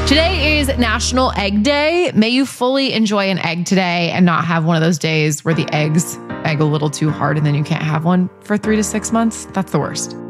Today is National Egg Day. May you fully enjoy an egg today and not have one of those days where the eggs egg a little too hard and then you can't have one for 3 to 6 months. That's the worst.